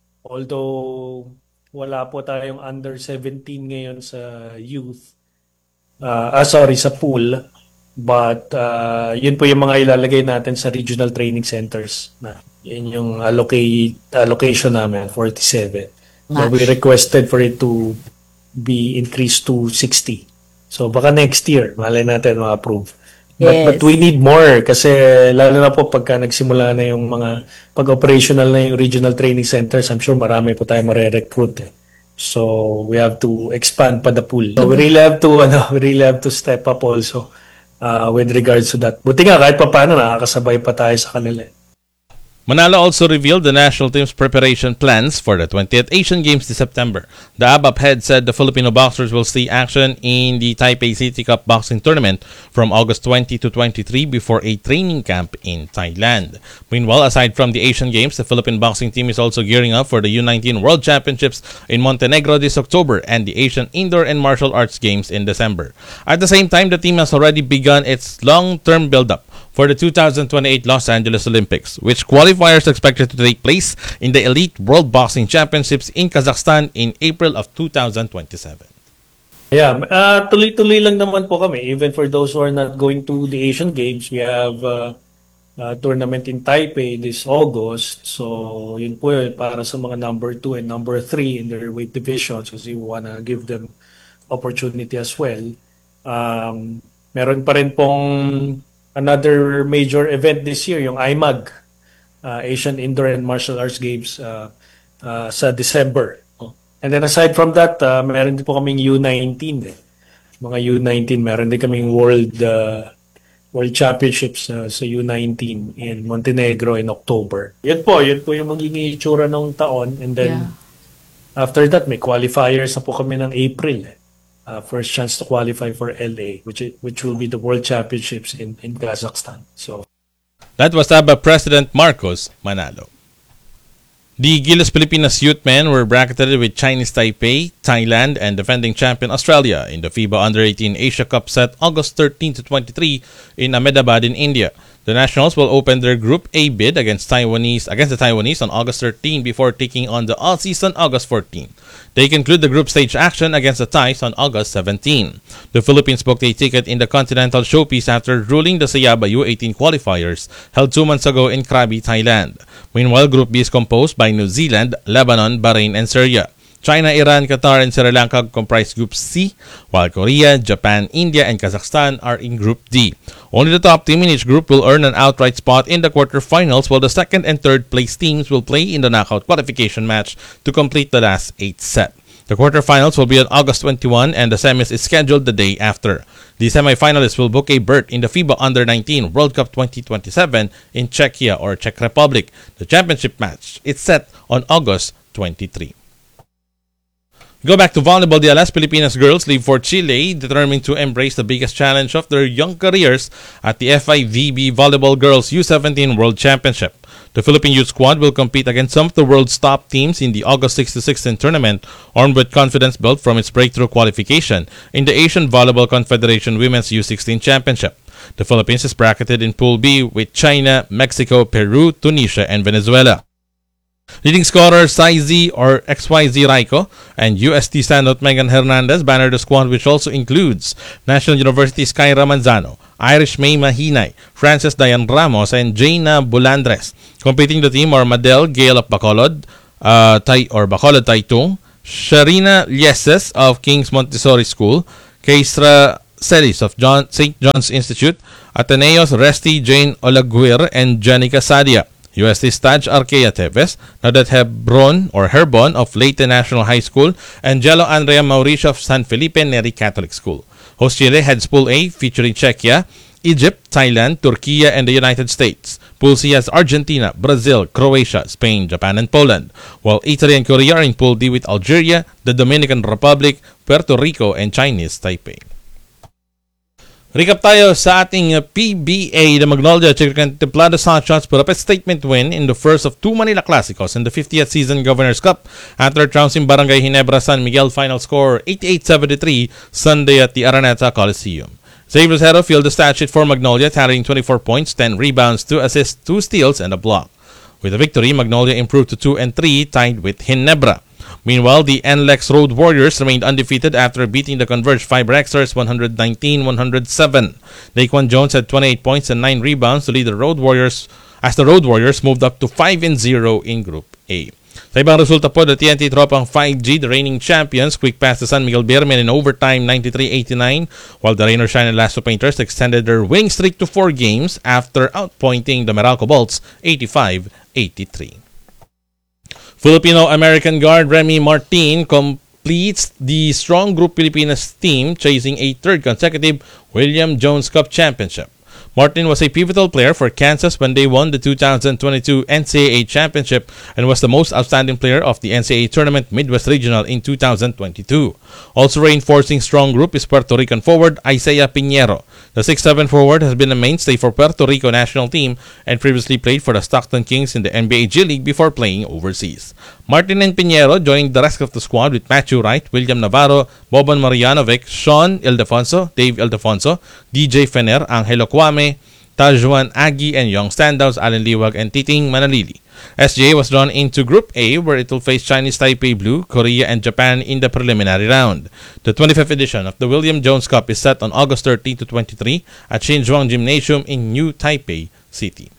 although wala po tayong under seventeen ngayon sa youth. Uh, ah, sorry, sa pool. But uh, yun po yung mga ilalagay natin sa regional training centers. Na. Yun yung allocate, allocation namin, forty-seven. So we requested for it to be increased to sixty. So baka next year, malay natin ma-approve. But, yes. but we need more kasi lalo na po pagka nagsimula na yung mga pag-operational na yung regional training centers, I'm sure marami po tayo mare-recruit eh. So we have to expand pa the pool. So we really have to ano, we really have to step up also uh, with regards to that. Buti nga kahit pa paano nakakasabay pa tayo sa kanila. Manalo also revealed the national team's preparation plans for the twentieth Asian Games this September. The A B A P head said the Filipino boxers will see action in the Taipei City Cup boxing tournament from August twentieth to twenty-third before a training camp in Thailand. Meanwhile, aside from the Asian Games, the Philippine boxing team is also gearing up for the U nineteen World Championships in Montenegro this October and the Asian Indoor and Martial Arts Games in December. At the same time, the team has already begun its long-term build-up for the two thousand twenty-eight Los Angeles Olympics, which qualifiers expected to take place in the Elite World Boxing Championships in Kazakhstan in April of two thousand twenty-seven. Yeah, uh, tuloy-tuloy lang naman po kami. Even for those who are not going to the Asian Games, we have uh, a tournament in Taipei this August. So, yun po yun, para sa mga number two and number three in their weight divisions kasi we wanna give them opportunity as well. Um, meron pa rin pong another major event this year, yung I M A G, uh, Asian Indoor and Martial Arts Games uh, uh, sa December. And then aside from that, uh, meron din po kaming U nineteen. Eh. Mga U nineteen, meron din kaming World uh, World Championships uh, sa U nineteen in Montenegro in October. Yun po, yun po yung magiging itsura ng taon. And then yeah. After that, may qualifiers na po kami ng April. Eh. Uh, first chance to qualify for L A, which which will be the World Championships in, in Kazakhstan. So that was A B A President Marcos Manalo. The Gilas Pilipinas youth men were bracketed with Chinese Taipei, Thailand, and defending champion Australia in the FIBA Under eighteen Asia Cup set August thirteenth to twenty-third in Ahmedabad in India. The Nationals will open their Group A bid against Taiwanese against the Taiwanese on August thirteenth before taking on the Aussies on August fourteenth. They conclude the group stage action against the Thais on August seventeenth. The Philippines booked a ticket in the Continental Showpiece after ruling the Sayaba U eighteen qualifiers held two months ago in Krabi, Thailand. Meanwhile, Group B is composed by New Zealand, Lebanon, Bahrain, and Syria. China, Iran, Qatar, and Sri Lanka comprise Group C, while Korea, Japan, India, and Kazakhstan are in Group D. Only the top team in each group will earn an outright spot in the quarterfinals, while the second and third place teams will play in the knockout qualification match to complete the last eight set. The quarterfinals will be on August twenty-first, and the semis is scheduled the day after. The semifinalists will book a berth in the FIBA Under nineteen World Cup twenty twenty-seven in Czechia or Czech Republic. The championship match is set on August twenty-third. Go back to volleyball. The Alas Pilipinas girls leave for Chile, determined to embrace the biggest challenge of their young careers at the F I V B Volleyball Girls U seventeen World Championship. The Philippine youth squad will compete against some of the world's top teams in the August sixth to sixteen tournament, armed with confidence built from its breakthrough qualification in the Asian Volleyball Confederation Women's U sixteen Championship. The Philippines is bracketed in Pool B with China, Mexico, Peru, Tunisia, and Venezuela. Leading scorer Saizi or X Y Z Raiko and U S T standout Megan Hernandez banner the squad, which also includes National University's Kyra Manzano, Irish May Mahinay, Frances Diane Ramos, and Jaina Bulandres. Competing the team are Madel Gale of Bacolod, uh, Tai or Bacolod Taitung, Sharina Lieses of King's Montessori School, Keisra Celis of John, Saint John's Institute, Ateneo's Resti Jane Olaguir, and Janica Sadia. U S T's Taj Arquea Teves, Nadat Hebron or Herbon of Leyte National High School, and Jello Andrea Mauricio of San Felipe Neri Catholic School. Host Chile heads Pool A featuring Czechia, Egypt, Thailand, Turkey, and the United States. Pool C has Argentina, Brazil, Croatia, Spain, Japan, and Poland, while Italy and Korea are in Pool D with Algeria, the Dominican Republic, Puerto Rico, and Chinese Taipei. Recap tayo sa ating P B A. The Magnolia Chicken Contemplado Sunshots put up a statement win in the first of two Manila Clásicos in the fiftieth season Governor's Cup after trouncing Barangay Ginebra San Miguel. Final score eighty-eight seventy-three Sunday at the Araneta Coliseum. Xavier Lucero filled the stat sheet for Magnolia, tallying twenty-four points, ten rebounds, two assists, two steals, and a block. With the victory, Magnolia improved to two and three, tied with Ginebra. Meanwhile, the N L E X Road Warriors remained undefeated after beating the Converge Fiber Xers one nineteen to one oh seven. Daquan Jones had twenty-eight points and nine rebounds to lead the Road Warriors as the Road Warriors moved up to five and zero in Group A. Sa ibang resulta po, the T N T Tropang five G, the reigning champions, quick past the San Miguel Beermen in overtime ninety-three eighty-nine, while the Rain or Shine and Lasso Painters extended their winning streak to four games after outpointing the Meralco Bolts eighty-five eighty-three. Filipino-American guard Remy Martin completes the strong Group Pilipinas team, chasing a third consecutive William Jones Cup championship. Martin was a pivotal player for Kansas when they won the two thousand twenty-two N C double A Championship and was the most outstanding player of the N C double A Tournament Midwest Regional in two thousand twenty-two. Also reinforcing strong group is Puerto Rican forward Isaiah Piñero. The six seven forward has been a mainstay for Puerto Rico national team and previously played for the Stockton Kings in the N B A G League before playing overseas. Martin and Piñero joined the rest of the squad with Matthew Wright, William Navarro, Boban Marjanovic, Sean Ildefonso, Dave Ildefonso, D J Fener, Angelo Kwame, Tajuan Agi, and young standouts Allen Liwag and Titing Manalili. S J A was drawn into Group A, where it will face Chinese Taipei Blue, Korea, and Japan in the preliminary round. The twenty-fifth edition of the William Jones Cup is set on August thirteenth to twenty-three at Xinzhuang Gymnasium in New Taipei City.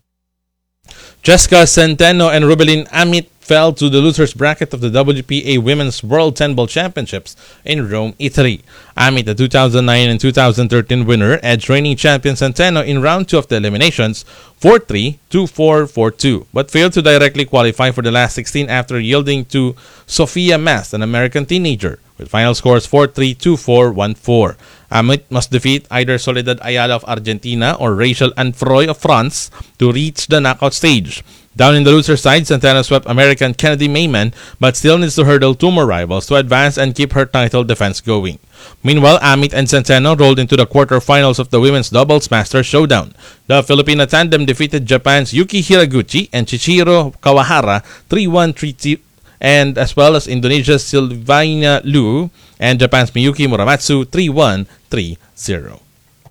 Jessica Centeno and Rubelin Amit fell to the losers bracket of the W P A Women's World ten Ball Championships in Rome, Italy. Amit, the two thousand nine and two thousand thirteen winner, edged reigning champion Centeno in round two of the eliminations four three, two four, four two, but failed to directly qualify for the last sixteen after yielding to Sophia Mast, an American teenager, with final scores four three, two four, one four. Amit must defeat either Soledad Ayala of Argentina or Rachel Anfroy of France to reach the knockout stage. Down in the loser side, Centeno swept American Kennedy Mayman, but still needs to hurdle two more rivals to advance and keep her title defense going. Meanwhile, Amit and Centeno rolled into the quarterfinals of the Women's Doubles Masters Showdown. The Filipino tandem defeated Japan's Yuki Hiraguchi and Chichiro Kawahara three one, three two, and as well as Indonesia's Silvina Liu and Japan's Miyuki Muramatsu three one, three zero.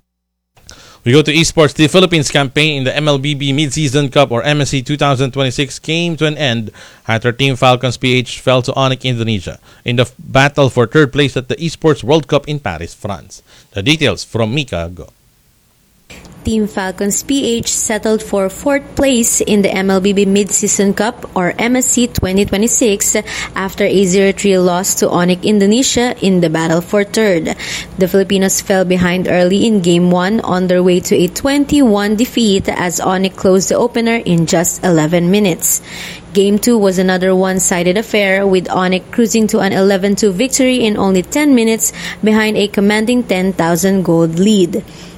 We go to esports. The Philippines campaign in the M L B B Mid-Season Cup or M S C twenty twenty-six came to an end after Team Falcons P H fell to Onyx Indonesia in the battle for third place at the Esports World Cup in Paris, France. The details from Mika Go. Team Falcons P H settled for fourth place in the M L B B Mid-Season Cup or M S C twenty twenty-six after a zero three loss to Onyx Indonesia in the battle for third. The Filipinos fell behind early in Game one on their way to a twenty-one defeat as Onyx closed the opener in just eleven minutes. Game two was another one-sided affair with Onyx cruising to an eleven two victory in only ten minutes behind a commanding ten thousand gold lead.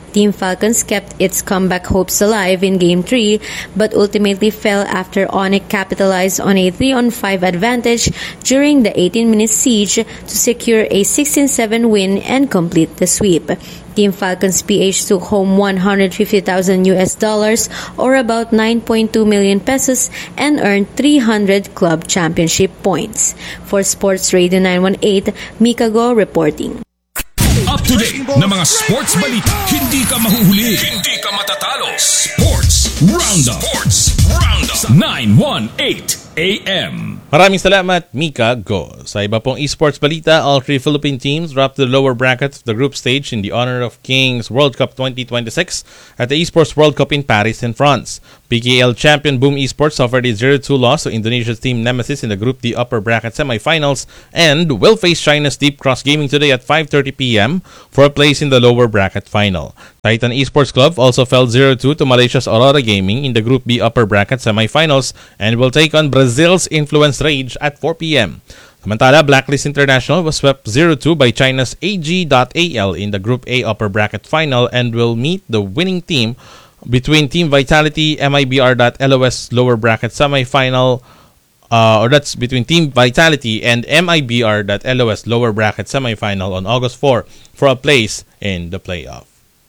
Team Falcons kept its comeback hopes alive in Game three, but ultimately fell after Onyx capitalized on a three on five advantage during the eighteen-minute siege to secure a sixteen seven win and complete the sweep. Team Falcons P H took home one hundred fifty thousand U S dollars or about nine point two million pesos and earned three hundred club championship points. For Sports Radio nine one eight, Mika Go reporting. Up to date na mga sports balita. Hindi ka mahuhuli. Hindi ka matatalo. Sports Roundup. Sports Roundup. nine one eight A M. Maraming salamat, Mika Go. Sa iba pong esports balita, all three Philippine teams dropped to the lower brackets of the group stage in the honor of Kings World Cup twenty twenty-six at the Esports World Cup in Paris in France. P K L champion Boom Esports suffered a zero two loss to Indonesia's team Nemesis in the Group D upper bracket semifinals and will face China's Deep Cross Gaming today at five thirty p.m. for a place in the lower bracket final. Titan Esports Club also fell zero two to Malaysia's Aurora Gaming in the Group B upper bracket semifinals and will take on Brazil's Influence Rage at four p.m. Samantala, Blacklist International was swept zero two by China's A G dot A L in the Group A upper bracket final and will meet the winning team between Team Vitality, M I B R dot L O S lower bracket semifinal, uh, or that's between Team Vitality and M I B R dot L O S lower bracket semifinal on August fourth for a place in the playoff.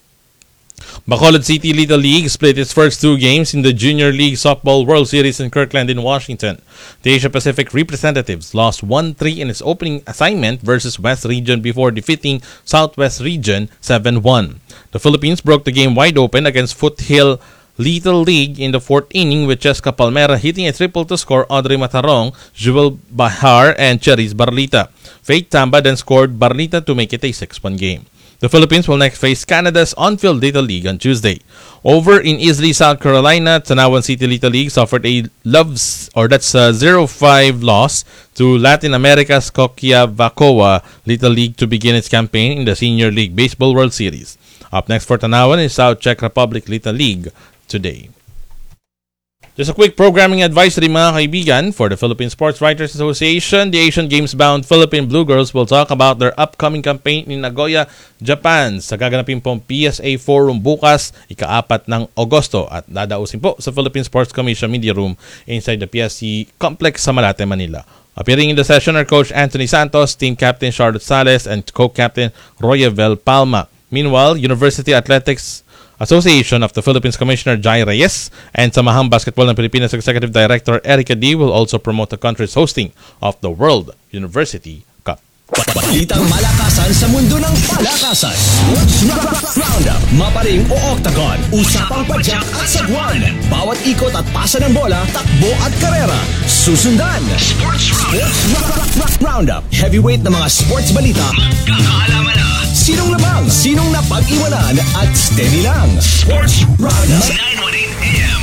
Bacolod City Little League split its first two games in the Junior League Softball World Series in Kirkland in Washington. The Asia Pacific representatives lost one three in its opening assignment versus West Region before defeating Southwest Region seven one. The Philippines broke the game wide open against Foothill Little League in the fourth inning with Cheska Palmera hitting a triple to score Audrey Matarong, Jewel Bahar, and Cherise Barlita. Faith Tamba then scored Barlita to make it a six one game. The Philippines will next face Canada's On-Field Little League on Tuesday. Over in Easley, South Carolina, Tanawan City Little League suffered a loves or that's a zero five loss to Latin America's Coquiavacoa Little League to begin its campaign in the Senior League Baseball World Series. Up next for Tanawan is South Czech Republic Little League today. Just a quick programming advisory mga kaibigan for the Philippine Sports Writers Association. The Asian Games-bound Philippine Blue Girls will talk about their upcoming campaign in Nagoya, Japan sa gaganapin pong P S A Forum bukas, ika-apat ng Agosto at dadausin po sa Philippine Sports Commission Media Room inside the P S C Complex sa Malate, Manila. Appearing in the session are Coach Anthony Santos, Team Captain Charlotte Sales, and Co-Captain Royavel Palma. Meanwhile, University Athletics Association of the Philippines Commissioner Jai Reyes and Samahang Basketball ng Pilipinas Executive Director Erica D will also promote the country's hosting of the World University Cup. Balitang malakasan sa mundo ng palakasan. Sports Roundup, maparing o octagon, usapang padyak at sagwan. Bawat ikot at pasa ng bola, takbo at karera. Susundan. Sports Roundup, heavyweight na mga sports balita. Magkakaalaman na. Sinong labang, sinong napag-iwanan at steady lang. Sports Roundup. nine one eight A M.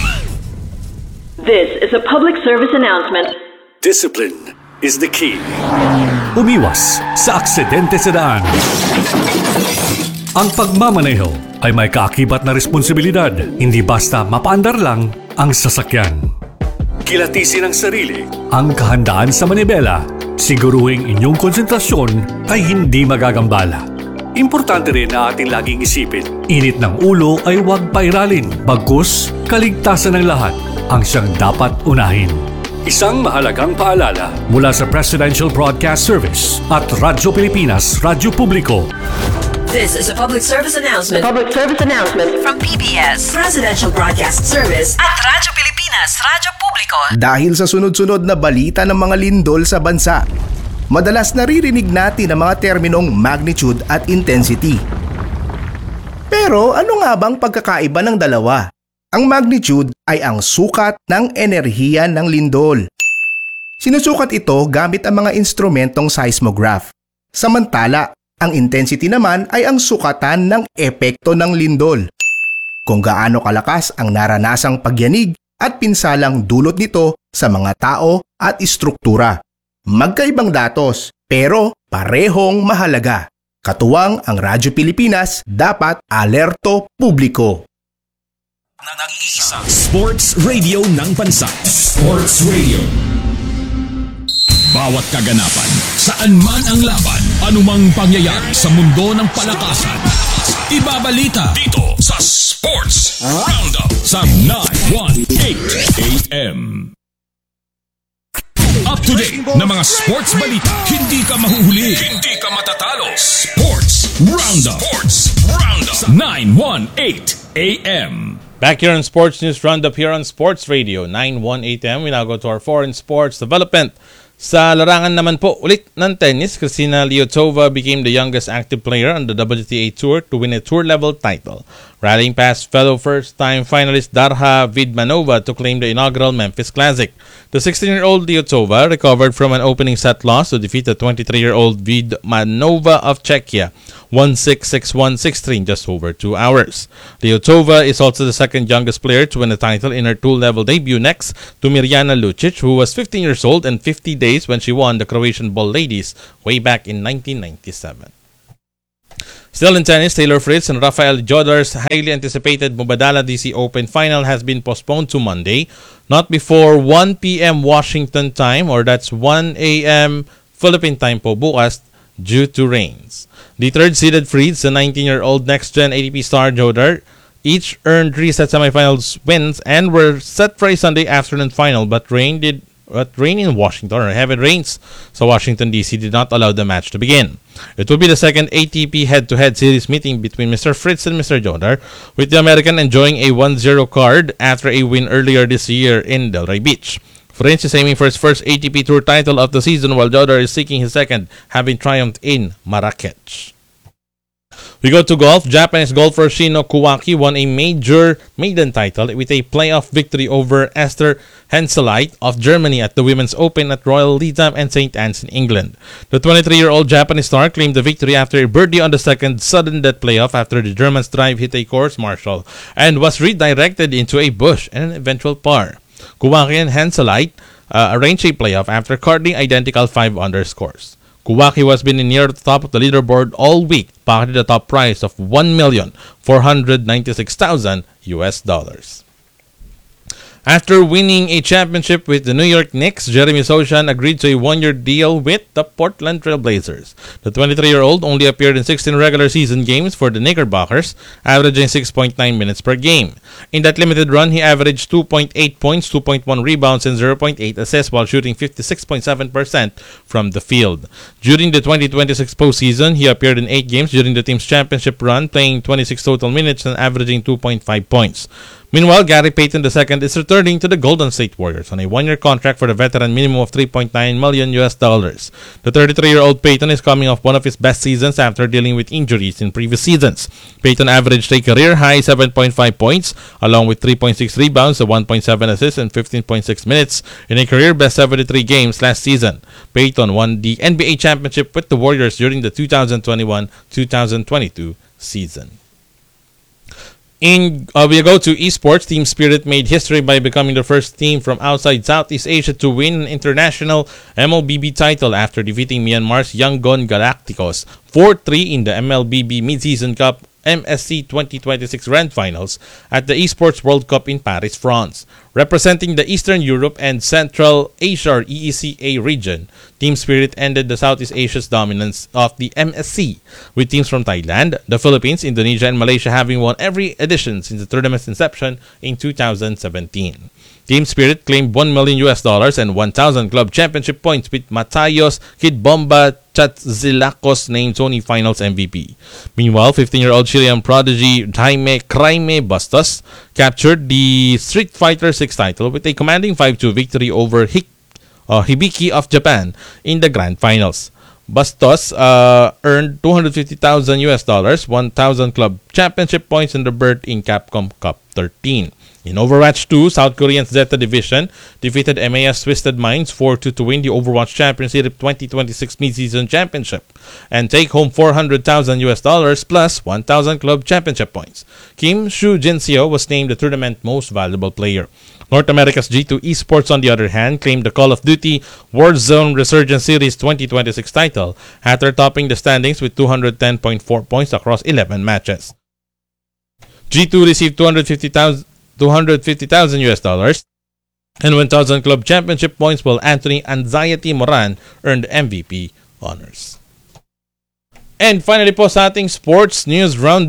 This is a public service announcement. Discipline is the key. Umiwas sa aksidente sa daan. Ang pagmamaneho ay may kaakibat na responsibilidad. Hindi basta mapaandar lang ang sasakyan. Kilatisin ang sarili. Ang kahandaan sa manibela. Siguruhing inyong konsentrasyon ay hindi magagambala. Importante rin na ating laging isipin. Init ng ulo ay huwag pairalin. Bagkus, kaligtasan ng lahat ang siyang dapat unahin. Isang mahalagang paalala mula sa Presidential Broadcast Service at Radyo Pilipinas, Radyo Publiko. This is a public service announcement. A public service announcement From P B S, Presidential Broadcast Service at Radyo Pilipinas, Radyo Publiko. Dahil sa sunod-sunod na balita ng mga lindol sa bansa, madalas naririnig natin ang mga terminong magnitude at intensity. Pero ano nga bang pagkakaiba ng dalawa? Ang magnitude ay ang sukat ng enerhiya ng lindol. Sinusukat ito gamit ang mga instrumentong seismograph. Samantala, ang intensity naman ay ang sukatan ng epekto ng lindol. Kung gaano kalakas ang naranasang pagyanig at pinsalang dulot nito sa mga tao at istruktura. Magkaibang datos, pero parehong mahalaga. Katuwang ang Radyo Pilipinas, dapat alerto publiko. Nag-iisa Sports Radio ng bansa. Sports Radio. Bawat kaganapan, saan man ang laban, anumang pangyayari sa mundo ng palakasan. Ibabalita dito sa Sports Roundup sa nine eighteen A M. Up to date na mga sports balita. Hindi ka mahuhuli. Hindi ka matatalo. Sports Roundup. Sports Roundup. nine eighteen A M. Back here on Sports News Roundup here on Sports Radio nine eighteen A M. We now go to our foreign sports development. Sa larangan naman po ulit ng tennis, Kristina Liotova became the youngest active player on the W T A Tour to win a tour-level title, rallying past fellow first-time finalist Darha Vidmanova to claim the inaugural Memphis Classic. The sixteen-year-old Liotova recovered from an opening set loss to defeat the twenty-three-year-old Vidmanova of Czechia one six, six one, six three in just over two hours. Liotova is also the second youngest player to win a title in her two-level debut, next to Mirjana Lucic, who was fifteen years old and fifty days when she won the Croatian Ball Ladies way back in nineteen ninety-seven. Still in tennis, Taylor Fritz and Rafael Jodar's highly anticipated Mubadala D C Open final has been postponed to Monday, not before one p.m. Washington time, or that's one a.m. Philippine time po bukas, due to rains. The third-seeded Fritz, the nineteen-year-old next-gen A T P star Jodar, each earned three set semifinals wins and were set for a Sunday afternoon final, but rain did But rain in Washington, or heavy rains, so Washington D C did not allow the match to begin. It will be the second A T P head-to-head series meeting between Mister Fritz and Mister Jodar, with the American enjoying a one zero card after a win earlier this year in Delray Beach. Fritz is aiming for his first A T P Tour title of the season, while Jodar is seeking his second, having triumphed in Marrakech. We go to golf. Japanese golfer Shino Kuwaki won a major maiden title with a playoff victory over Esther Henseleit of Germany at the Women's Open at Royal Leatham and Saint Anne's in England. The twenty-three-year-old Japanese star claimed the victory after a birdie on the second sudden death playoff after the German's drive hit a course marshal and was redirected into a bush and an eventual par. Kuwaki and Henseleit uh, arranged a playoff after carding identical five-under scores. Kuwaki was been near the top of the leaderboard all week, pocketed the top prize of one million four hundred ninety-six thousand U S dollars. After winning a championship with the New York Knicks, Jeremy Sochan agreed to a one-year deal with the Portland Trail Blazers. The twenty-three-year-old only appeared in sixteen regular season games for the Knickerbockers, averaging six point nine minutes per game. In that limited run, he averaged two point eight points, two point one rebounds, and zero point eight assists while shooting fifty-six point seven percent from the field. During the twenty twenty-six postseason, he appeared in eight games during the team's championship run, playing twenty-six total minutes and averaging two point five points. Meanwhile, Gary Payton the second is returning to the Golden State Warriors on a one-year contract for the veteran minimum of three point nine million U S dollars. The thirty-three-year-old Payton is coming off one of his best seasons after dealing with injuries in previous seasons. Payton averaged a career-high seven point five points, along with three point six rebounds, one point seven assists, and fifteen point six minutes in a career-best seventy-three games last season. Payton won the N B A championship with the Warriors during the two thousand twenty-one two thousand twenty-two season. In uh, we go to esports. Team Spirit made history by becoming the first team from outside Southeast Asia to win an international M L B B title after defeating Myanmar's Yangon Galacticos four three in the M L B B Mid-Season Cup M S C twenty twenty-six Grand Finals at the Esports World Cup in Paris, France. Representing the Eastern Europe and Central Asia E E C A region, Team Spirit ended the Southeast Asia's dominance of the M S C, with teams from Thailand, the Philippines, Indonesia, and Malaysia having won every edition since the tournament's inception in two thousand seventeen. Team Spirit claimed one million U S dollars and one thousand club championship points, with Matayos Kid Bomba Chatzilakos named Sony Finals M V P. Meanwhile, fifteen-year-old Chilean prodigy Jaime Craime Bastos captured the Street Fighter six title with a commanding five two victory over Hik- uh, Hibiki of Japan in the Grand Finals. Bastos uh, earned two hundred fifty thousand U S dollars, one thousand club championship points, and the berth in Capcom Cup thirteen. In Overwatch two, South Korean's Zeta Division defeated M A S Twisted Minds four two to win the Overwatch Champions League twenty twenty-six Mid-Season Championship and take home four hundred thousand U S dollars plus one thousand club championship points. Kim Shu Jinseo was named the tournament most valuable player. North America's G two Esports, on the other hand, claimed the Call of Duty Warzone Resurgence Series twenty twenty-six title after topping the standings with two hundred ten point four points across eleven matches. G two received two hundred fifty thousand U S dollars and one thousand club championship points, while Anthony Anxiety Moran earned M V P honors. And finally po sa ating sports news roundup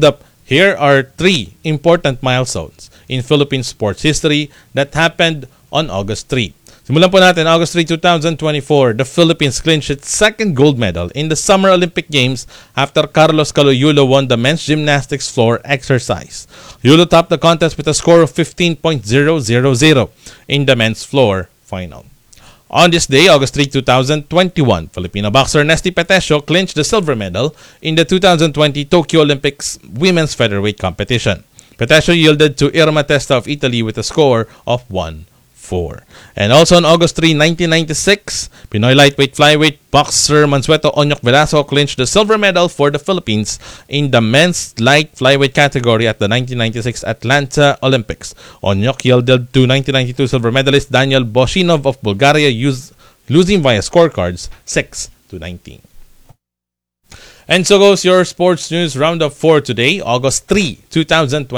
Here are three important milestones in Philippine sports history that happened on August third. Simulan po natin, August third, twenty twenty-four, the Philippines clinched its second gold medal in the Summer Olympic Games after Carlos Caluyulo won the men's gymnastics floor exercise. Yulo topped the contest with a score of fifteen point zero zero zero in the men's floor final. On this day, August third, twenty twenty-one, Filipino boxer Nesty Petesio clinched the silver medal in the two thousand twenty Tokyo Olympics women's featherweight competition. Petesio yielded to Irma Testa of Italy with a score of one four. And also on August third, nineteen ninety-six, Pinoy lightweight flyweight boxer Mansueto Onyok Velasco clinched the silver medal for the Philippines in the men's light flyweight category at the nineteen ninety-six Atlanta Olympics. Onyok yielded to nineteen ninety-two silver medalist Daniel Boshinov of Bulgaria, use, losing via scorecards six to nineteen. And so goes your sports news roundup for today, August third, twenty twenty.